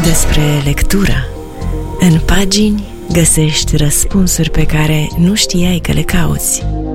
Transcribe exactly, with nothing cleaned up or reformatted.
despre lectură. În pagini găsești răspunsuri pe care nu știai că le cauți.